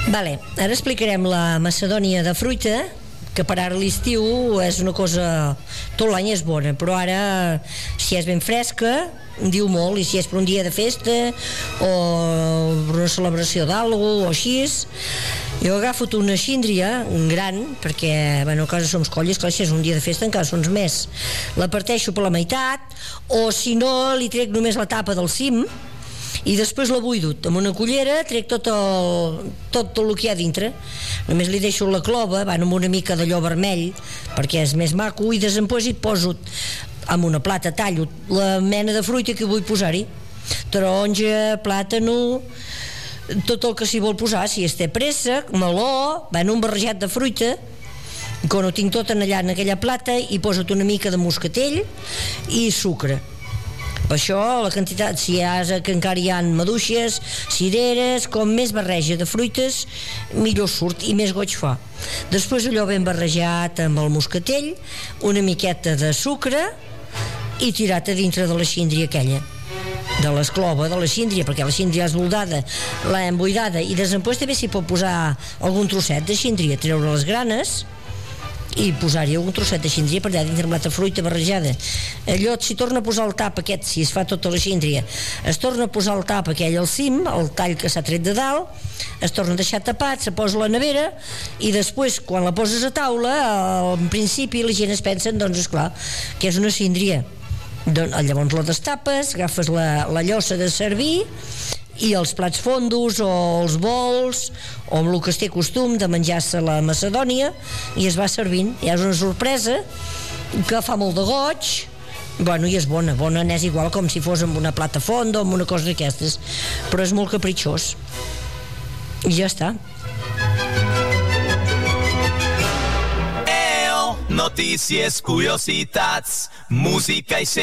Vale, ara explicarem la macedònia de fruita, que per ara l'estiu és una cosa, tot l'any és bona, però ara si és ben fresca diu molt, i si és per un dia de festa o per una celebració d'algú o així, jo agafo una síndria, un gran, perquè bueno, a casa som colles, clar, si és un dia de festa encara són més, la parteixo per la meitat, o si no li trec només la tapa del cim i després la buido amb una cullera, trec tot el que hi ha dintre, només li deixo la clova, amb una mica d'allò vermell perquè és més maco, i després hi poso amb una plata, tallo la mena de fruita que vull posar-hi, taronja, plàtano, tot el que s'hi vol posar, si es té préssec, meló, un barrejat de fruita. Quan ho tinc tot allà en aquella plata, hi poso una mica de moscatell i sucre. Per això la quantitat, si que encara hi ha maduixes, cireres, com més barreja de fruites millor surt i més goig fa. Després allò ben barrejat amb el moscatell, una miqueta de sucre i tirat a dintre de la síndria aquella, de l'esclova de la síndria, perquè la síndria és moldada, l'hem buidada, i després també s'hi pot posar algun trosset de síndria, treure les granes i posar-hi un trosset de síndria per allà dintre amb l'altra fruita barrejada. Allò s'hi torna a posar el tap aquest, si es fa tota la síndria, es torna a posar el tap aquell al cim, el tall que s'ha tret de dalt, es torna a deixar tapat, se posa a la nevera, i després quan la poses a taula, al principi la gent es pensa, doncs esclar, que és una síndria. Llavors la destapes, agafes la llosa de servir i els plats fondos o els bols o amb el que es té costum de menjar-se la macedònia, i es va servint. Ja és una sorpresa que fa molt de goig, bueno, i és bona, n'és igual com si fos amb una plata fonda o amb una cosa d'aquestes, però és molt capritxós i ja està. Notícies, curiositats, música i